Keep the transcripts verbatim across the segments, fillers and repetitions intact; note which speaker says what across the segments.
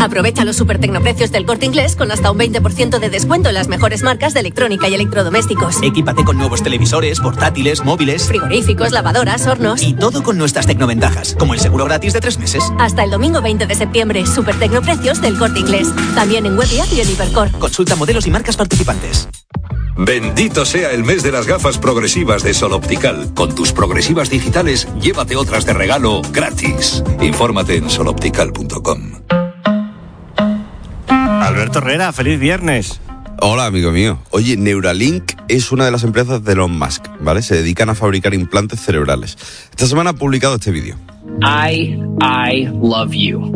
Speaker 1: Aprovecha los super tecnoprecios del Corte Inglés con hasta un veinte por ciento de descuento en las mejores marcas de electrónica y electrodomésticos.
Speaker 2: Equípate con nuevos televisores, portátiles, móviles,
Speaker 1: frigoríficos, lavadoras, hornos.
Speaker 2: Y todo con nuestras tecnoventajas, como el seguro gratis de tres meses.
Speaker 1: Hasta el domingo veinte de septiembre, super tecnoprecios del Corte Inglés. También en web y app y en Hipercor.
Speaker 2: Consulta modelos y marcas participantes.
Speaker 3: Bendito sea el mes de las gafas progresivas de Sol Optical. Con tus progresivas digitales, llévate otras de regalo gratis. Infórmate en sol optical punto com.
Speaker 4: Alberto Herrera, feliz viernes.
Speaker 5: Hola, amigo mío. Oye, Neuralink es una de las empresas de Elon Musk, ¿vale? Se dedican a fabricar implantes cerebrales. Esta semana ha publicado este vídeo.
Speaker 6: I, I love you.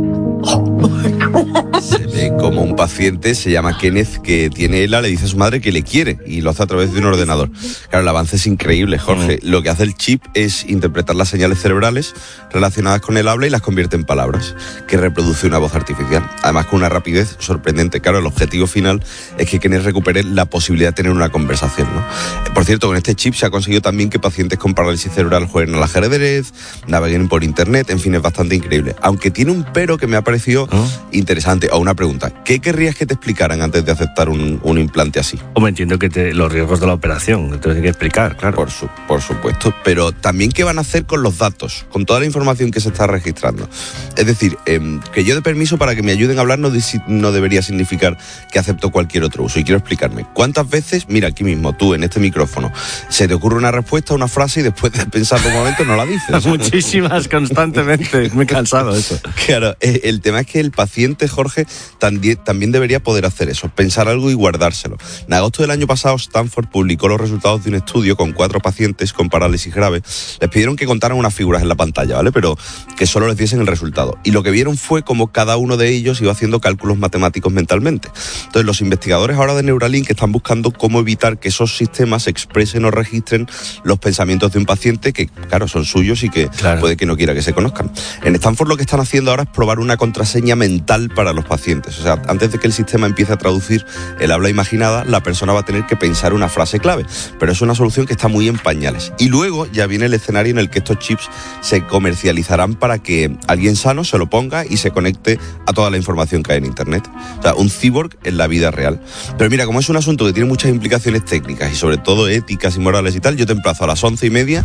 Speaker 5: Se ve como un paciente, se llama Kenneth, que tiene ELA, le dice a su madre que le quiere y lo hace a través de un ordenador. Claro, el avance es increíble, Jorge. Mm. Lo que hace el chip es interpretar las señales cerebrales relacionadas con el habla y las convierte en palabras, que reproduce una voz artificial. Además, con una rapidez sorprendente. Claro, el objetivo final es que Kenneth recupere la posibilidad de tener una conversación, ¿no? Por cierto, con este chip se ha conseguido también que pacientes con parálisis cerebral jueguen al ajedrez, naveguen por internet, en fin, es bastante increíble. Aunque tiene un pero que me ha parecido ¿Oh? interesante. O una pregunta, ¿qué querrías que te explicaran antes de aceptar un, un implante así?
Speaker 4: O me entiendo que te, los riesgos de la operación, te tienen que explicar, claro.
Speaker 5: Por, su, por supuesto, pero también qué van a hacer con los datos, con toda la información que se está registrando. Es decir, eh, que yo dé permiso para que me ayuden a hablar no, de, no debería significar que acepto cualquier otro uso. Y quiero explicarme, ¿cuántas veces, mira aquí mismo, tú en este micrófono, se te ocurre una respuesta, una frase y después de pensarlo un momento no la dices?
Speaker 4: Muchísimas, constantemente, me he cansado de eso.
Speaker 5: Claro, eh, el tema es que el paciente, Jorge, también, también debería poder hacer eso, pensar algo y guardárselo. En agosto del año pasado, Stanford publicó los resultados de un estudio con cuatro pacientes con parálisis grave. Les pidieron que contaran unas figuras en la pantalla, ¿vale? Pero que solo les diesen el resultado. Y lo que vieron fue cómo cada uno de ellos iba haciendo cálculos matemáticos mentalmente. Entonces, los investigadores ahora de Neuralink están buscando cómo evitar que esos sistemas expresen o registren los pensamientos de un paciente que, claro, son suyos y que claro. puede que no quiera que se conozcan. En Stanford lo que están haciendo ahora es probar una contraseña mental para los pacientes. O sea, antes de que el sistema empiece a traducir el habla imaginada, la persona va a tener que pensar una frase clave. Pero es una solución que está muy en pañales. Y luego ya viene el escenario en el que estos chips se comercializarán para que alguien sano se lo ponga y se conecte a toda la información que hay en Internet. O sea, un cyborg en la vida real. Pero mira, como es un asunto que tiene muchas implicaciones técnicas y sobre todo éticas y morales y tal, yo te emplazo a las once y media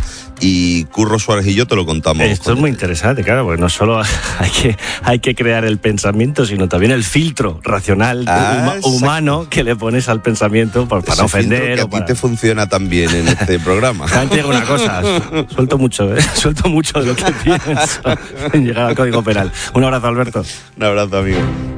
Speaker 5: y Curro Suárez y yo te lo contamos.
Speaker 4: Esto es muy interesante, claro, porque no solo hay que, hay que crear el pensamiento, sino también el filtro racional ah, huma, humano que le pones al pensamiento para, para no ofender.
Speaker 5: Que a
Speaker 4: o para...
Speaker 5: ti te funciona también en este programa.
Speaker 4: Te digo una cosa, suelto mucho, ¿eh? Suelto mucho de lo que pienso en llegar al Código Penal. Un abrazo, Alberto.
Speaker 5: Un abrazo, amigo.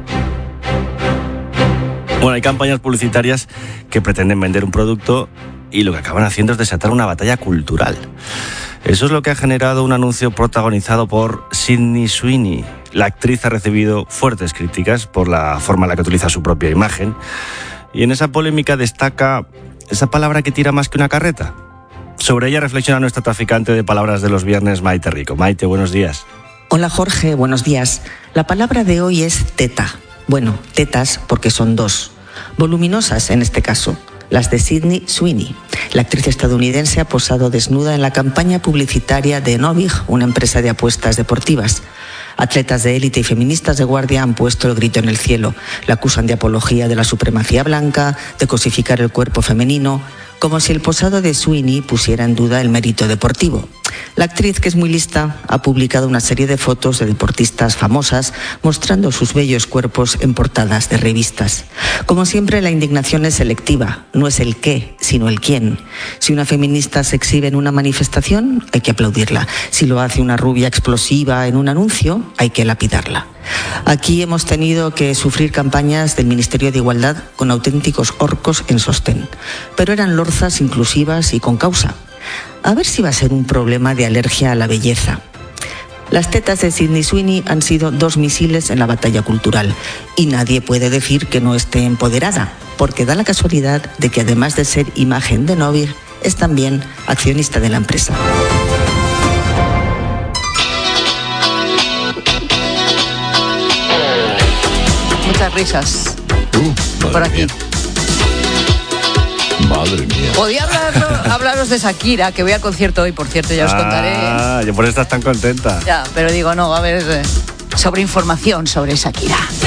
Speaker 4: Bueno, hay campañas publicitarias que pretenden vender un producto y lo que acaban haciendo es desatar una batalla cultural. Eso es lo que ha generado un anuncio protagonizado por Sydney Sweeney. La actriz ha recibido fuertes críticas por la forma en la que utiliza su propia imagen. Y en esa polémica destaca esa palabra que tira más que una carreta. Sobre ella reflexiona nuestra traficante de palabras de los viernes, Maite Rico. Maite, buenos días.
Speaker 7: Hola Jorge, buenos días. La palabra de hoy es teta. Bueno, tetas porque son dos. Voluminosas en este caso. Las de Sydney Sweeney. La actriz estadounidense ha posado desnuda en la campaña publicitaria de Novig, una empresa de apuestas deportivas. Atletas de élite y feministas de guardia han puesto el grito en el cielo. La acusan de apología de la supremacía blanca, de cosificar el cuerpo femenino, como si el posado de Sweeney pusiera en duda el mérito deportivo. La actriz, que es muy lista, ha publicado una serie de fotos de deportistas famosas mostrando sus bellos cuerpos en portadas de revistas. Como siempre, la indignación es selectiva, no es el qué, sino el quién. Si una feminista se exhibe en una manifestación, hay que aplaudirla. Si lo hace una rubia explosiva en un anuncio, hay que lapidarla. Aquí hemos tenido que sufrir campañas del Ministerio de Igualdad con auténticos orcos en sostén. Pero eran lorzas inclusivas y con causa. A ver si va a ser un problema de alergia a la belleza. Las tetas de Sydney Sweeney han sido dos misiles en la batalla cultural y nadie puede decir que no esté empoderada, porque da la casualidad de que además de ser imagen de Novig, es también accionista de la empresa.
Speaker 8: Muchas risas
Speaker 3: uh,
Speaker 8: por aquí.
Speaker 3: Mía. Madre mía.
Speaker 8: Podía hablar, hablaros de Shakira, que voy al concierto hoy, por cierto, ya os contaré.
Speaker 4: Ah, yo por eso estás tan contenta.
Speaker 8: Ya, pero digo, no, a ver, sobre información sobre Shakira.